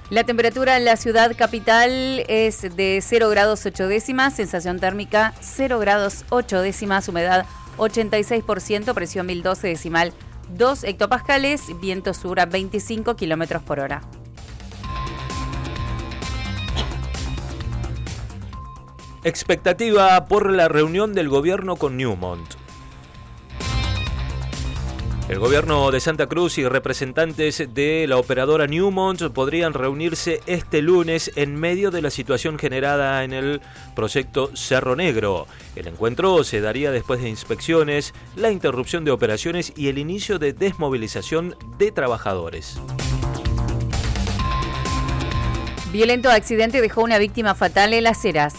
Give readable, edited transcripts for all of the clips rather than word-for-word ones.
La temperatura en la ciudad capital es de 0 grados 8 décimas, sensación térmica 0 grados 8 décimas, humedad 86%, presión 1012 decimal 2 hectopascales, viento sur a 25 kilómetros por hora. Expectativa por la reunión del gobierno con Newmont. El gobierno de Santa Cruz y representantes de la operadora Newmont podrían reunirse este lunes en medio de la situación generada en el proyecto Cerro Negro. El encuentro se daría después de inspecciones, la interrupción de operaciones y el inicio de desmovilización de trabajadores. Violento accidente dejó una víctima fatal en Las Heras.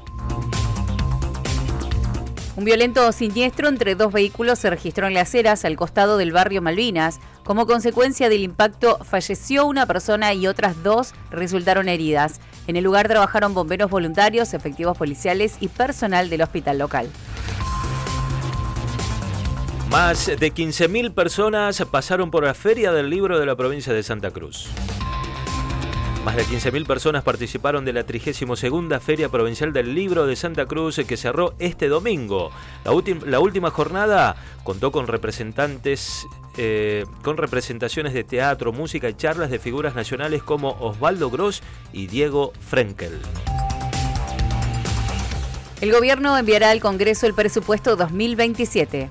Un violento siniestro entre dos vehículos se registró en Las Heras, al costado del barrio Malvinas. Como consecuencia del impacto, falleció una persona y otras dos resultaron heridas. En el lugar trabajaron bomberos voluntarios, efectivos policiales y personal del hospital local. Más de 15.000 personas pasaron por la Feria del Libro de la provincia de Santa Cruz. Más de 15.000 personas participaron de la 32ª Feria Provincial del Libro de Santa Cruz, que cerró este domingo. La última jornada contó con representaciones de teatro, música y charlas de figuras nacionales como Osvaldo Gross y Diego Frenkel. El gobierno enviará al Congreso el presupuesto 2027.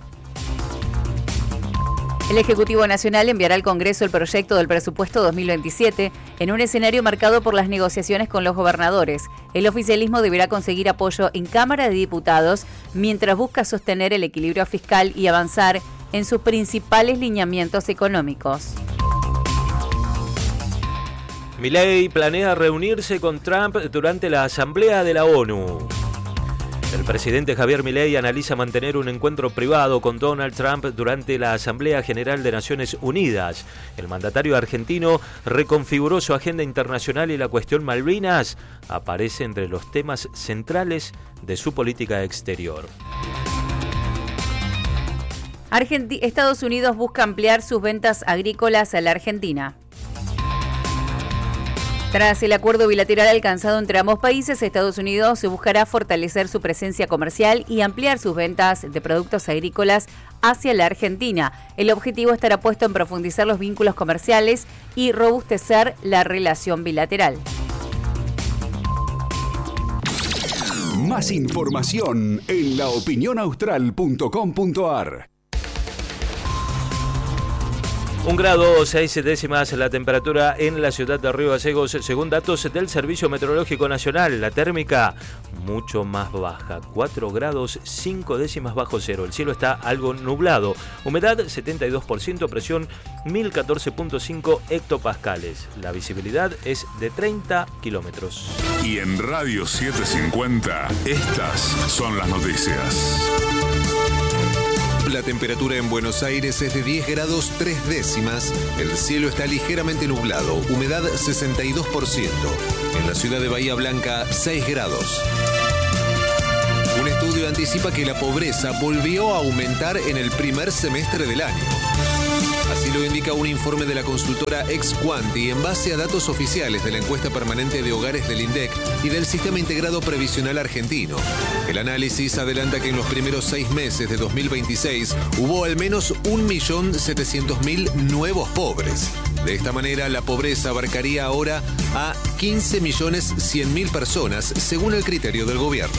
El Ejecutivo Nacional enviará al Congreso el proyecto del presupuesto 2027 en un escenario marcado por las negociaciones con los gobernadores. El oficialismo deberá conseguir apoyo en Cámara de Diputados mientras busca sostener el equilibrio fiscal y avanzar en sus principales lineamientos económicos. Milei planea reunirse con Trump durante la Asamblea de la ONU. El presidente Javier Milei analiza mantener un encuentro privado con Donald Trump durante la Asamblea General de Naciones Unidas. El mandatario argentino reconfiguró su agenda internacional y la cuestión Malvinas aparece entre los temas centrales de su política exterior. Estados Unidos busca ampliar sus ventas agrícolas a la Argentina. Tras el acuerdo bilateral alcanzado entre ambos países, Estados Unidos buscará fortalecer su presencia comercial y ampliar sus ventas de productos agrícolas hacia la Argentina. El objetivo estará puesto en profundizar los vínculos comerciales y robustecer la relación bilateral. Más información en laopinionaustral.com.ar. 1 grado 6 décimas la temperatura en la ciudad de Río Gallegos, según datos del Servicio Meteorológico Nacional. La térmica mucho más baja, 4 grados 5 décimas bajo cero. El cielo está algo nublado. Humedad 72%, presión 1014.5 hectopascales. La visibilidad es de 30 kilómetros. Y en Radio 750, estas son las noticias. La temperatura en Buenos Aires es de 10 grados 3 décimas. El cielo está ligeramente nublado. Humedad 62%. En la ciudad de Bahía Blanca, 6 grados. Un estudio anticipa que la pobreza volvió a aumentar en el primer semestre del año. Así lo indica un informe de la consultora Exquanti en base a datos oficiales de la encuesta permanente de hogares del INDEC y del Sistema Integrado Previsional Argentino. El análisis adelanta que en los primeros 6 meses de 2026 hubo al menos 1.700.000 nuevos pobres. De esta manera, la pobreza abarcaría ahora a 15.100.000 personas, según el criterio del gobierno.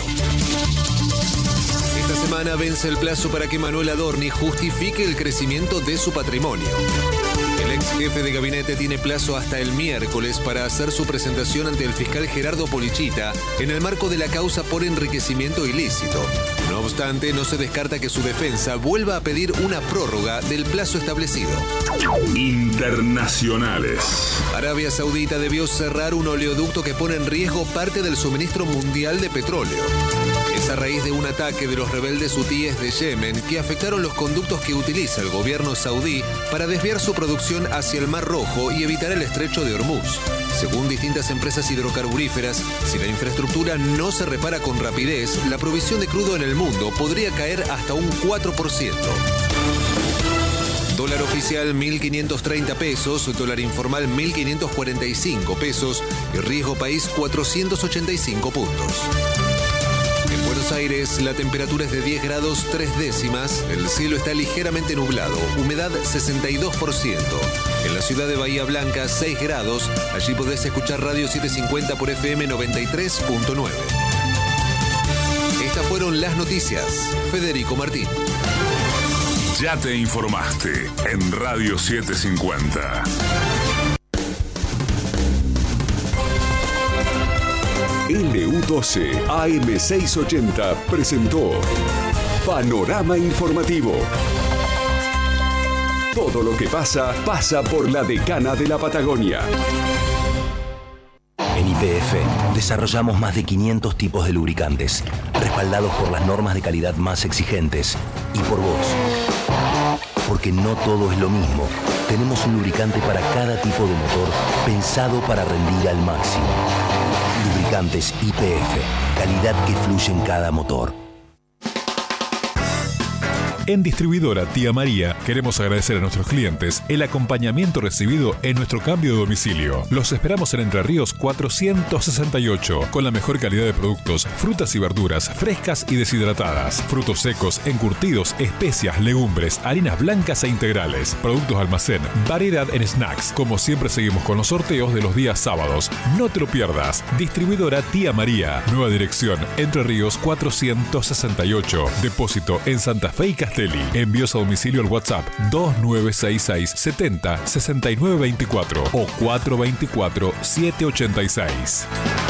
Esta semana vence el plazo para que Manuel Adorni justifique el crecimiento de su patrimonio. El ex jefe de gabinete tiene plazo hasta el miércoles para hacer su presentación ante el fiscal Gerardo Polichita en el marco de la causa por enriquecimiento ilícito. No obstante, no se descarta que su defensa vuelva a pedir una prórroga del plazo establecido. Internacionales. Arabia Saudita debió cerrar un oleoducto que pone en riesgo parte del suministro mundial de petróleo. Es a raíz de un ataque de los rebeldes hutíes de Yemen que afectaron los conductos que utiliza el gobierno saudí para desviar su producción hacia el Mar Rojo y evitar el estrecho de Hormuz. Según distintas empresas hidrocarburíferas, si la infraestructura no se repara con rapidez, la provisión de crudo en el mundo podría caer hasta un 4%. Dólar oficial 1.530 pesos, dólar informal 1.545 pesos y riesgo país 485 puntos. En Buenos Aires la temperatura es de 10 grados 3 décimas, el cielo está ligeramente nublado, humedad 62%. En la ciudad de Bahía Blanca 6 grados, allí podés escuchar Radio 750 por FM 93.9. Estas fueron las noticias. Federico Martín. Ya te informaste en Radio 750. LU12 AM680 presentó Panorama Informativo. Todo lo que pasa, pasa por la Decana de la Patagonia. En YPF desarrollamos más de 500 tipos de lubricantes, respaldados por las normas de calidad más exigentes y por vos. Porque no todo es lo mismo. Tenemos un lubricante para cada tipo de motor, pensado para rendir al máximo. Lubricantes YPF, calidad que fluye en cada motor. En Distribuidora Tía María queremos agradecer a nuestros clientes el acompañamiento recibido en nuestro cambio de domicilio. Los esperamos en Entre Ríos 468 con la mejor calidad de productos, frutas y verduras frescas y deshidratadas, frutos secos, encurtidos, especias, legumbres, harinas blancas e integrales, productos de almacén, variedad en snacks. Como siempre seguimos con los sorteos de los días sábados. No te lo pierdas. Distribuidora Tía María. Nueva dirección Entre Ríos 468. Depósito en Santa Fe y Castelli. Envíos a domicilio al WhatsApp 2966 70 69 24 o 424 786.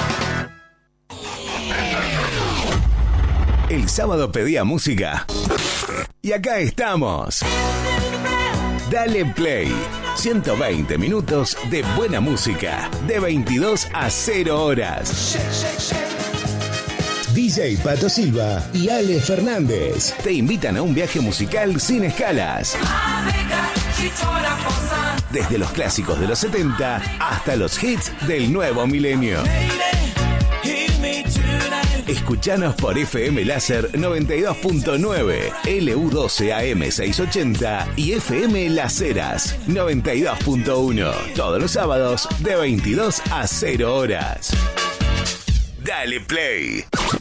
El sábado pedía música y acá estamos. Dale Play. 120 minutos de buena música de 22 a 0 horas. DJ Pato Silva y Ale Fernández te invitan a un viaje musical sin escalas. Desde los clásicos de los 70 hasta los hits del nuevo milenio. Escuchanos por FM Láser 92.9, LU12 AM680 y FM Las Heras 92.1. Todos los sábados de 22 a 0 horas. Dale Play.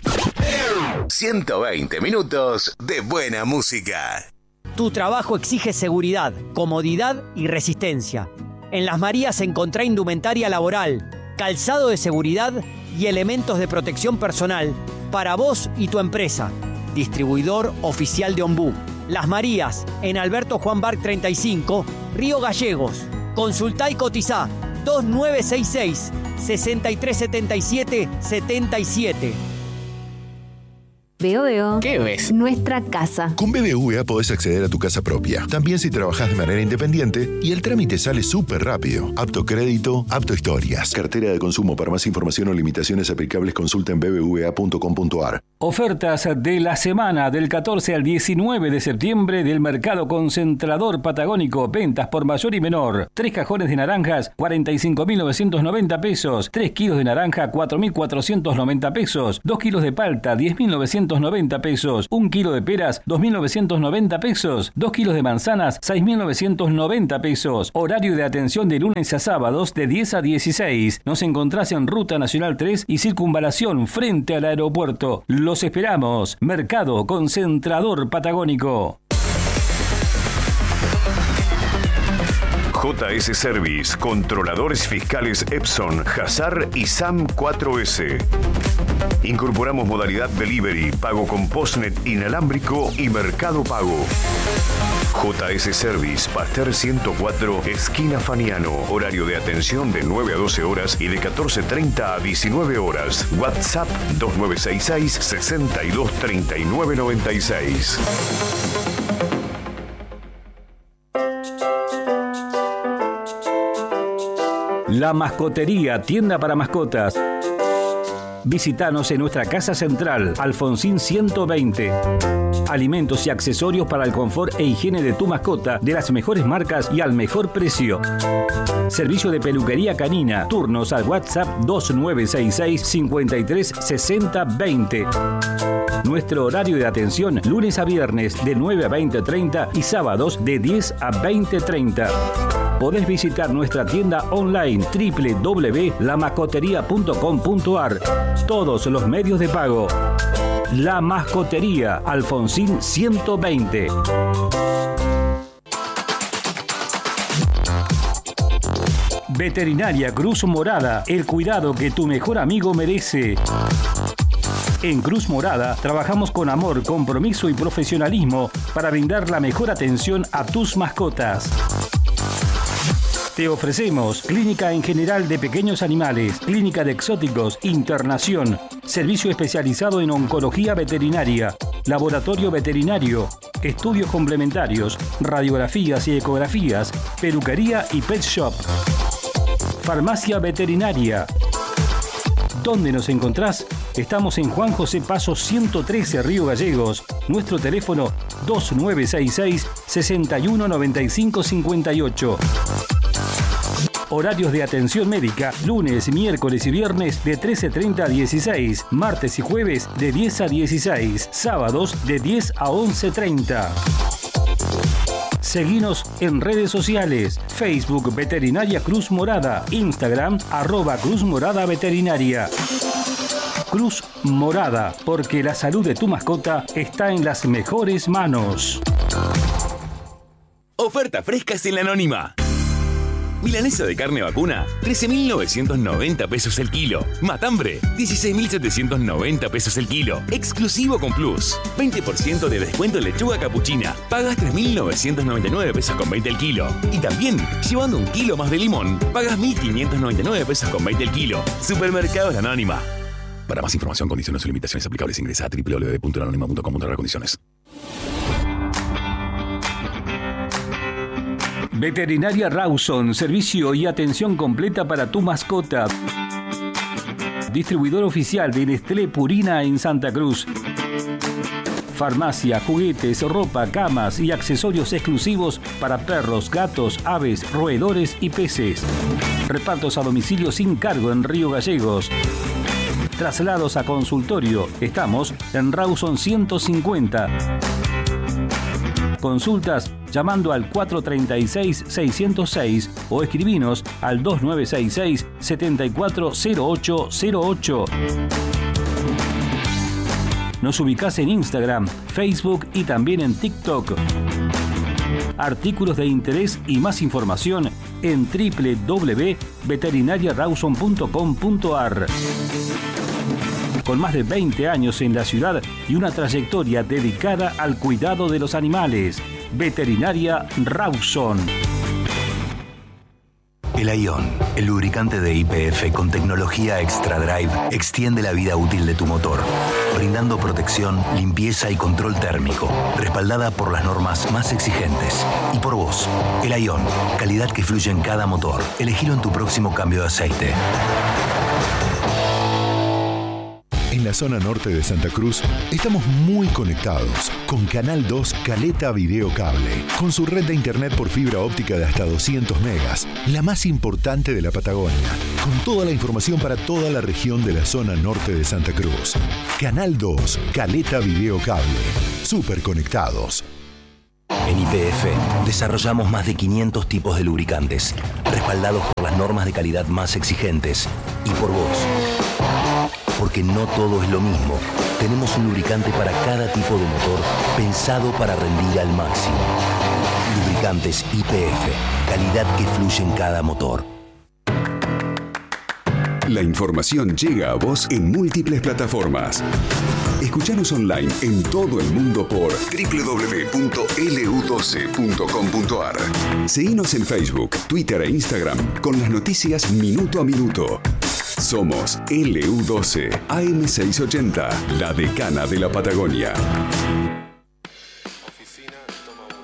120 minutos de buena música. Tu trabajo exige seguridad, comodidad y resistencia. En Las Marías encontrá indumentaria laboral, calzado de seguridad y elementos de protección personal para vos y tu empresa. Distribuidor oficial de Ombú. Las Marías, en Alberto Juan Barc 35, Río Gallegos. Consultá y cotizá 2966 6377 77. Veo. ¿Qué ves? Nuestra casa. Con BBVA podés acceder a tu casa propia, también si trabajás de manera independiente, y el trámite sale súper rápido. Apto crédito, apto historias. Cartera de consumo. Para más información o limitaciones aplicables, consulta en bbva.com.ar. Ofertas de la semana del 14 al 19 de septiembre del Mercado Concentrador Patagónico. Ventas por mayor y menor. 3 cajones de naranjas, 45.990 pesos. 3 kilos de naranja, 4.490 pesos. 2 kilos de palta, 10.990 pesos. 1 kilo de peras, 2.990 pesos. 2 kilos de manzanas, 6.990 pesos. Horario de atención de lunes a sábados de 10 a 16. Nos encontrás en Ruta Nacional 3 y Circunvalación frente al aeropuerto. Los esperamos. Mercado Concentrador Patagónico. JS Service, controladores fiscales Epson, Hazar y SAM 4S. Incorporamos modalidad delivery, pago con postnet inalámbrico y mercado pago. JS Service, Pasteur 104, esquina Faniano. Horario de atención de 9 a 12 horas y de 14:30 a 19 horas. WhatsApp 2966 623996. La Mascotería, tienda para mascotas. Visítanos en nuestra casa central, Alfonsín 120. Alimentos y accesorios para el confort e higiene de tu mascota, de las mejores marcas y al mejor precio. Servicio de peluquería canina. Turnos al WhatsApp 2966 536020. Nuestro horario de atención lunes a viernes de 9 a 20:30 y sábados de 10 a 20:30. Podés visitar nuestra tienda online www.lamascoteria.com.ar. Todos los medios de pago. La Mascotería, Alfonsín 120. Veterinaria Cruz Morada, el cuidado que tu mejor amigo merece. En Cruz Morada trabajamos con amor, compromiso y profesionalismo para brindar la mejor atención a tus mascotas. Te ofrecemos clínica en general de pequeños animales, clínica de exóticos, internación, servicio especializado en oncología veterinaria, laboratorio veterinario, estudios complementarios, radiografías y ecografías, peluquería y pet shop. Farmacia veterinaria. ¿Dónde nos encontrás? Estamos en Juan José Paso 113, Río Gallegos. Nuestro teléfono 2966-619558. Horarios de atención médica, lunes, miércoles y viernes de 13:30 a 16, martes y jueves de 10 a 16, sábados de 10 a 11:30. Seguinos en redes sociales, Facebook Veterinaria Cruz Morada, Instagram @Cruz Morada Veterinaria. Cruz Morada, porque la salud de tu mascota está en las mejores manos. Ofertas frescas en La Anónima. Milanesa de carne vacuna, 13.990 pesos el kilo. Matambre, 16.790 pesos el kilo. Exclusivo con Plus. 20% de descuento en lechuga capuchina. Pagas 3.999 pesos con 20 el kilo. Y también, llevando un kilo más de limón, pagas 1.599 pesos con 20 el kilo. Supermercados La Anónima. Para más información, condiciones o limitaciones aplicables, ingresa a www.lanonima.com/condiciones. Veterinaria Rawson, servicio y atención completa para tu mascota. Distribuidor oficial de Nestlé Purina en Santa Cruz. Farmacia, juguetes, ropa, camas y accesorios exclusivos para perros, gatos, aves, roedores y peces. Repartos a domicilio sin cargo en Río Gallegos. Traslados a consultorio. Estamos en Rawson 150. Consultas llamando al 436-606 o escribinos al 2966-740808. Nos ubicás en Instagram, Facebook y también en TikTok. Artículos de interés y más información en www.veterinariarawson.com.ar. Con más de 20 años en la ciudad y una trayectoria dedicada al cuidado de los animales. Veterinaria Rawson. El Ion, el lubricante de YPF con tecnología Extra Drive, extiende la vida útil de tu motor, brindando protección, limpieza y control térmico, respaldada por las normas más exigentes. Y por vos, el Ion, calidad que fluye en cada motor. Elegilo en tu próximo cambio de aceite. En la zona norte de Santa Cruz estamos muy conectados con Canal 2 Caleta Video Cable, con su red de internet por fibra óptica de hasta 200 megas, la más importante de la Patagonia, con toda la información para toda la región de la zona norte de Santa Cruz. Canal 2 Caleta Video Cable, súper conectados. En YPF desarrollamos más de 500 tipos de lubricantes, respaldados por las normas de calidad más exigentes. Y por vos. Porque no todo es lo mismo. Tenemos un lubricante para cada tipo de motor, pensado para rendir al máximo. Lubricantes YPF, calidad que fluye en cada motor. La información llega a vos en múltiples plataformas. Escuchanos online en todo el mundo por www.lu12.com.ar. Seguinos en Facebook, Twitter e Instagram con las noticias minuto a minuto. Somos LU12, AM680, la decana de la Patagonia.